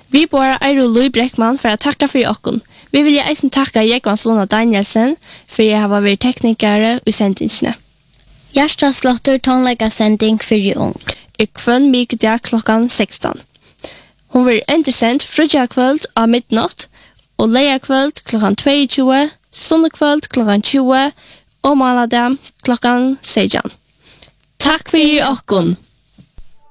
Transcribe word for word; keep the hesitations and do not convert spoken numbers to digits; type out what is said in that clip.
Vi bor Eiro Lui Breckman for å takke for okken. Vi vil eisen takke Jekvan Sona Danielsen for jeg har vært teknikere i sendingsene. Gjersta Slotter tonlegga sending for i ung. I kvønn mykje dag klokkan sekstan. Hun vil endersendt frutja kvöld av midnatt, og leia kvöld klokkan tjueto, sunne kvöld klokkan tjue, og maladag klokkan seksten. Takk for okken!